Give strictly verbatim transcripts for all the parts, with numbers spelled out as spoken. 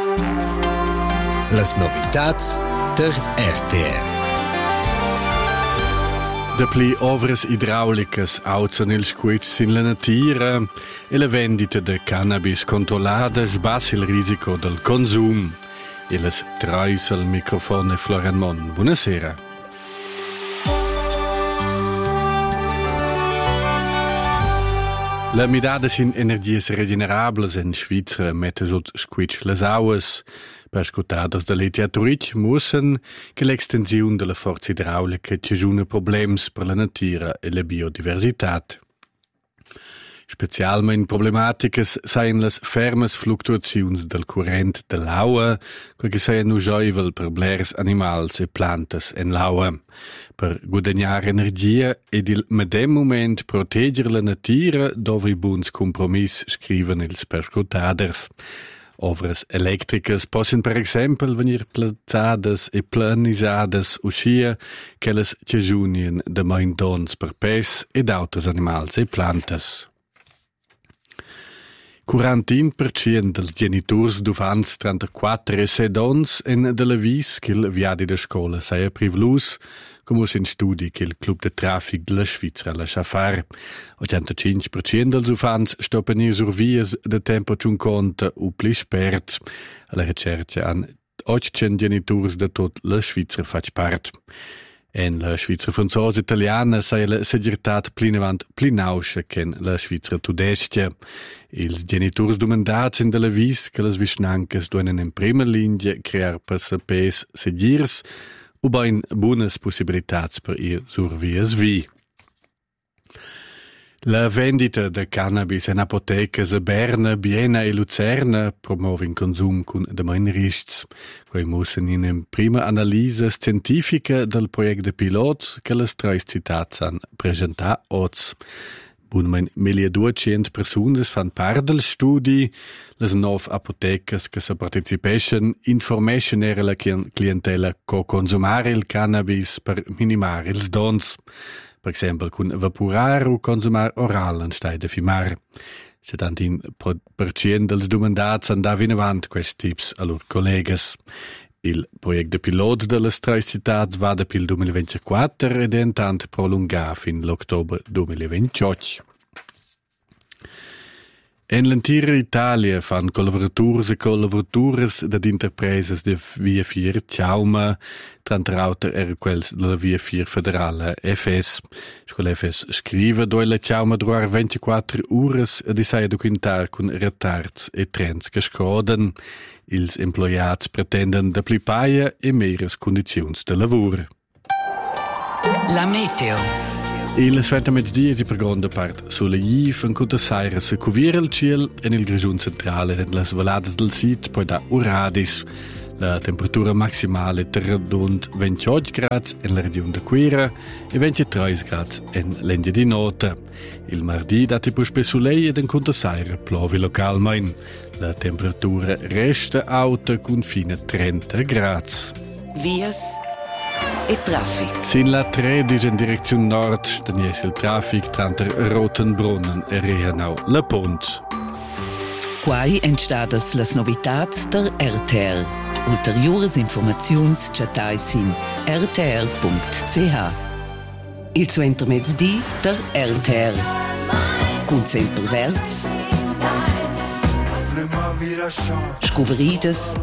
Las novitats der R T R. De pli ovras idraulicas auzzan ils squetsch in la natura e la vendita de cannabis controllada sbassa il risico del consum. E las treis al microfono Florian Mon. Buonasera. La midada sin energies regenerables in Svizra mette sot squetsch las auas. Per scutadas da litiaturic mussen che l'extensiun della forza idraulica tiajuna problems per la natura e la biodiversitat. Specialmein problematicas sain las fermes fluctuaziuns del current de l'aua, quel che sain ujoivel per blers animals e plantas en l'aua. Per guadagnar energia ed il medem moment protegger la natura dovri buns compromiss scriven ils perscutaders. Ovras electricas possin per exempel venir plazadas e planisadas uscia che las tiajunien de main dons per pes ed autos animals e plantas. quarantin per cent dels genitors d'ufants trentaquattro e sei dons en de la vis ch'il viadi de scola saia privlus, come in studi che il club de traffic de la Svizzera lascia fare. ottantacinque per cent dels ufants stoppen ir sur vias de tempo cinquanta o pli spert. Alla ricerca han ottocento genitors de tot la Svizzera fac part. En la Svizzera franzosa italiana sai la segirtat plinavant plinauscia chen la Svizzera tudestia. Ils genitors domandats in de la vis che las visnancas duenen in prima linea crear per sapes segirs u bain buonas possibilitats per ir sur vias vi. La vendita de cannabis in apotecas a Berna, Biena e Luzerna promovin consum cun de main riscs. Quei mussen in en prima analisa scientifica del project de pilot che las treis citats han presentà oz. Bunmein milleduecent persunas fan part del studi, las nov apotecas che se participeschen informeschen era la clientela co consumare il cannabis per minimare ils dons. Per exempel cun evaporar o consumar oral anstai de fimar. settantin per cent dels domandats andavin avant questi tips a lor collegas. Il project de pilot de las treis citats va da pil duemilaventiquattro ed è intant prolungar fin l'octobre duemilaventotto. En l'entira Italia fan collaborators e collaboratores dad interpreses de via vier Ciauma, trantrauter era quels de la via vier federale F S. Scol F S scrive doi la Ciauma druar ventiquattro ures e di saia documentar con retards e trends che scoden. Ils employats pretenden da pli paia e meires condiziuns de lavoro. La meteo. Il sventa mezz'dì si pregonda part sulla Jiv en cuta saira se cuvira il ciel en il grigiun centrale en las valadas del sit poi da Uradis. La temperatura maximale terra rund ventotto gradi en la regione de Quira e ventitré gradi en l'Endia di Nota. Il mardi dati pus pe soleil ed en cuta saira plovi localmein. La temperatura resta alta con fine trenta gradi. Vias e traffic. Sin la tredici in direzione nord stanies il traffic tra Rotenbrunnen e Rehenau La Pont. Quai entstadas las novitats der R T R. Ulteriores informaziuns chatais in r t r punct c h. Il suenter mezz'dì der R T R. Cun sempre verts. Scuverides.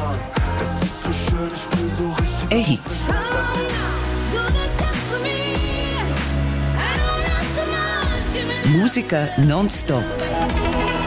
E hits. Musica non-stop.